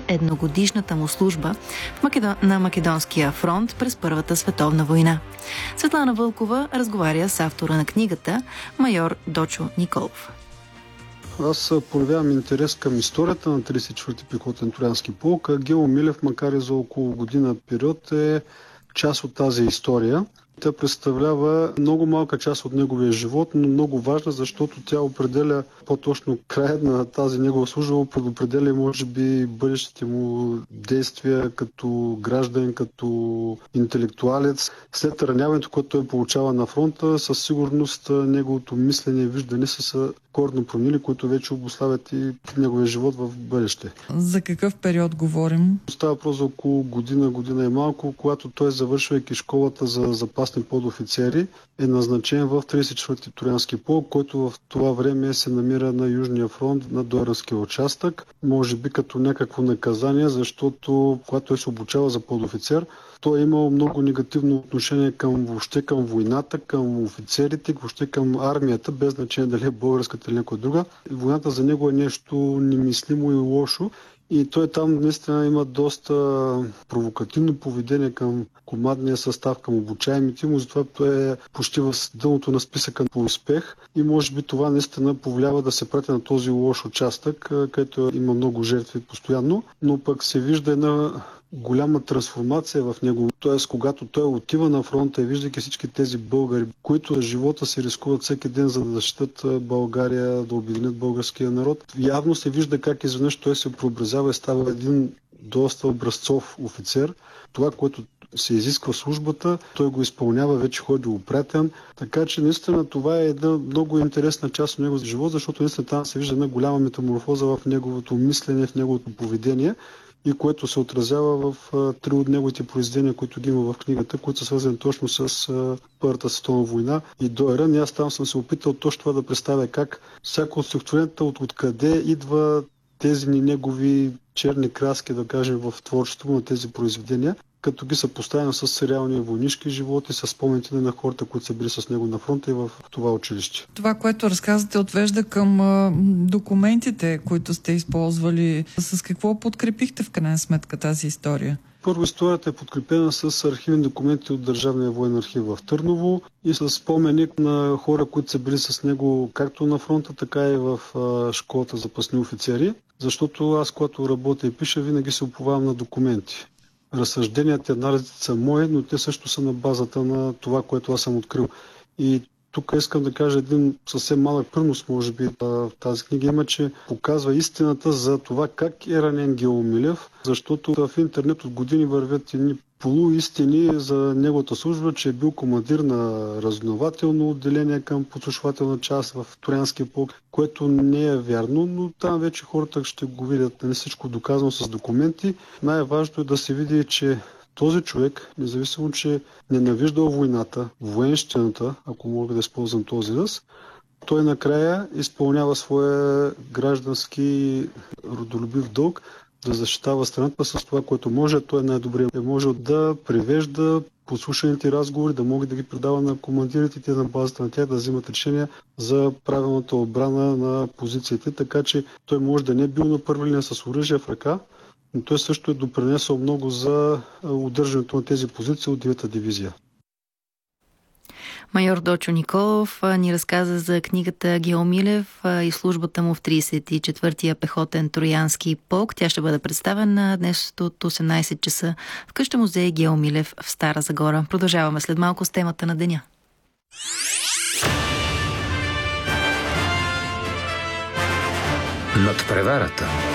едногодишната му служба на Македонския фронт през Първата световна война. Светлана Вълкова разговаря с автора на книгата, майор Дочо Николов. Аз проявявам интерес към историята на 34-ти пехотен троянски полк, а Гео Милев, макар и за около година период, е част от тази история. Тя представлява много малка част от неговия живот, но много важна, защото тя определя по-точно края на тази негова служба, предопределя може би бъдещите му действия като гражданин, като интелектуалец. След раняването, което той получава на фронта, със сигурност неговото мислене и виждане са коренно променили, които вече обуславят и неговия живот в бъдеще. За какъв период говорим? Става въпрос за около година и малко, когато той, завършвайки школата за запасни подофицери, е назначен в 34-ти троянски полк, който в това време се намира на Южния фронт, на Дойранския участък. Може би като някакво наказание, защото когато той се обучава за подофицер, той е имал много негативно отношение въобще към войната, към офицерите, въобще към армията, без значение дали е българската или някоя друга. Войната за него е нещо немислимо и лошо. И той там наистина има доста провокативно поведение към командния състав, към обучаемите му, затова той е почти в дъното на списъка по успех и може би това наистина повлиява да се прати на този лош участък, където има много жертви постоянно, но пък се вижда една голяма трансформация в него. Т.е. когато той отива на фронта и виждайки всички тези българи, които живота си рискуват всеки ден, за да защитат България, да обединят българския народ, явно се вижда как изведнъж той се преобразява и става един доста образцов офицер. Това, което се изисква в службата, той го изпълнява, вече ходи опрятен. Така че наистина това е една много интересна част от неговия живот, защото наистина там се вижда една голяма метаморфоза в неговото мислене, в неговото поведение, и което се отразява в три от неговите произведения, които ги има в книгата, които са свързани точно с Първата световна война и Дойран. И аз там съм се опитал точно това да представя как всяко от стихотворенията, откъде идва тези негови черни краски, да кажем, в творчеството на тези произведения, като ги съпоставям с реални войнишки животи, с спомените на хората, които са били с него на фронта и в това училище. Това, което разказвате, отвежда към документите, които сте използвали. С какво подкрепихте в крайна сметка тази история? Първо, историята е подкрепена с архивни документи от Държавния военен архив в Търново и с спомени на хора, които са били с него както на фронта, така и в школата за запасни офицери. Защото аз, когато работя и пиша, винаги се уповавам на документи. Разсъжденията, анализите са мои, но те също са на базата на това, което аз съм открил. И тук искам да кажа един съвсем малък принос, може би, в тази книга има, че показва истината за това как е ранен Гео Милев, защото в интернет от години вървят едни полуистини за неговата служба, че е бил командир на разузнавателно отделение към подслушвателна част в Троянския полк, което не е вярно, но там вече хората ще го видят, не всичко доказано с документи. Най-важното е да се види, че този човек, независимо, че ненавиждал войната, военщината, ако мога да използвам този ръст, той накрая изпълнява своя граждански родолюбив дълг да защитава страната с това, което може. Той е най-добрият. Е можел да привежда подслушаните разговори, да могат да ги предава на командирите, те на базата на тях да взимат решения за правилната отбрана на позициите, така че той може да не е бил на първа линия с оръжие в ръка, но той също е допринесъл много за удържането на тези позиции от 9-та дивизия. Майор Дочо Николов ни разказа за книгата Гео Милев и службата му в 34-тия пехотен троянски полк. Тя ще бъде представена днес от 18 часа в къща музей Гео Милев в Стара Загора. Продължаваме след малко с темата на деня. Над преварата.